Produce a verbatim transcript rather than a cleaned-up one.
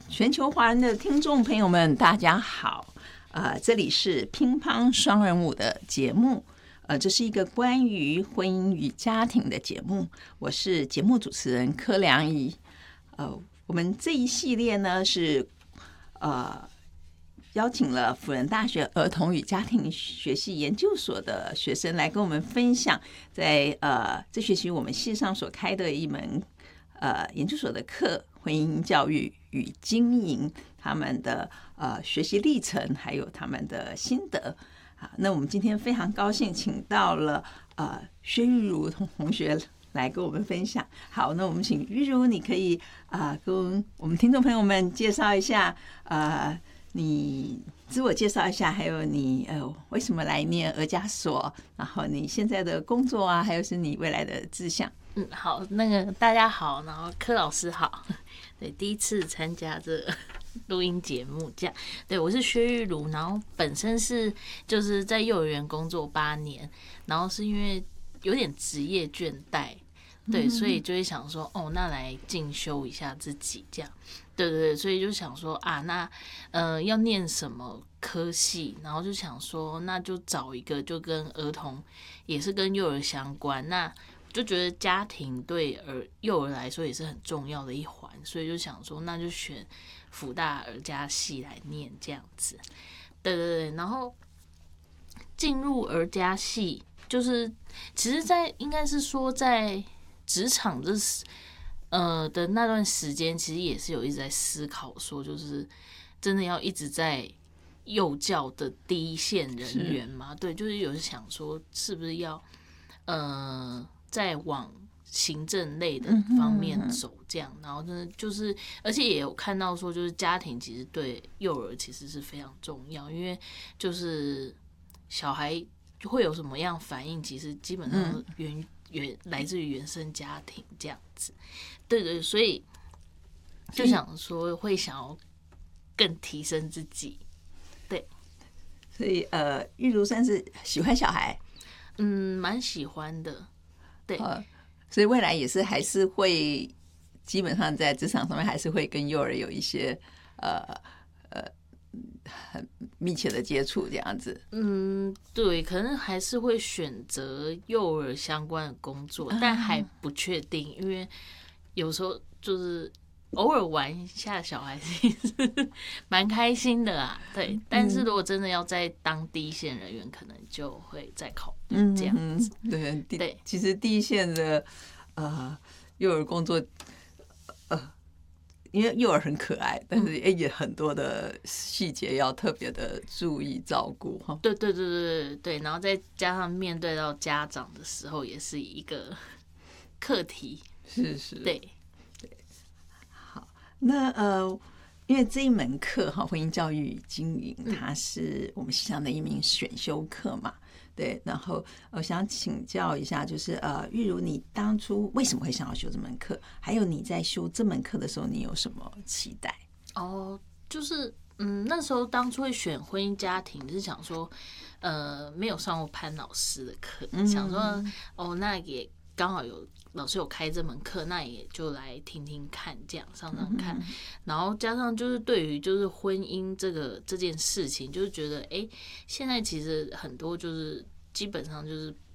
全球华人的听众朋友们，大家好。呃，这里是乒乓双人舞的节目，呃，这是一个关于婚姻与家庭的节目。我是节目主持人柯良仪。呃，我们这一系列呢是呃邀请了辅仁大学儿童与家庭学系研究所的学生来跟我们分享在，在呃这学期我们系上所开的一门呃研究所的课——婚姻教育与经营，他们的呃学习历程，还有他们的心得啊。那我们今天非常高兴，请到了呃薛玉茹同学来跟我们分享。好，那我们请玉茹，你可以啊、呃、跟我们听众朋友们介绍一下，呃，你自我介绍一下，还有你呃为什么来念儿家所，然后你现在的工作啊，还有是你未来的志向。 嗯，好，那个大家好，然后柯老师好，对，第一次参加这个录音节目，这样，对，我是薛玉茹，然后本身是就是在幼儿园工作八年，然后是因为有点职业倦怠，对，所以就会想说，哦，那来进修一下自己，这样，对对对，所以就想说啊，那呃要念什么科系，然后就想说，那就找一个就跟儿童也是跟幼儿相关，那就觉得家庭对儿幼儿来说也是很重要的一环，所以就想说，那就选辅大儿家系来念这样子。对对对，然后进入儿家系，就是其实在，在应该是说在职场这呃的那段时间，其实也是有一直在思考，说就是真的要一直在幼教的第一线人员嘛？对，就是有想说，是不是要呃。再往行政类的方面走，这样，然后真的就是，而且也有看到说，就是家庭其实对幼儿其实是非常重要，因为就是小孩会有什么样反应，其实基本上原原来自于原生家庭这样子，对对，所以就想说会想要更提升自己，对， 所以呃，玉茹算是喜欢小孩， 嗯，蛮喜欢的。对、呃， 所以未来也是还是会基本上在职场上面还是会跟幼儿有一些呃呃很密切的接触这样子。 嗯，对，可能还是会选择幼儿相关的工作，但还不确定，因为有时候就是偶尔玩一下小孩其实蛮开心的啊。对，但是如果真的要在当第一线人员，可能就会再考虑这样子。 嗯、对对， 其实第一线的呃幼儿工作，呃，因为幼儿很可爱，但是也很多的细节要特别的注意照顾哈。 对对对对对对，然后再加上面对到家长的时候，也是一个课题。 是是， 对。 那呃，因为这一门课哈，婚姻教育与经营，它是我们系上的一名选修课嘛，对。然后我想请教一下，就是呃，玉茹，你当初为什么会想要修这门课？还有你在修这门课的时候，你有什么期待？ 哦，就是嗯，那时候当初会选婚姻家庭，是想说，呃，没有上过潘老师的课，嗯、想说哦，那也刚好有。老师有开这门课，那也就来听听看，这样上上看，嗯、然后加上就是对于就是婚姻这个这件事情，就是觉得哎、欸，现在其实很多就是基本上就是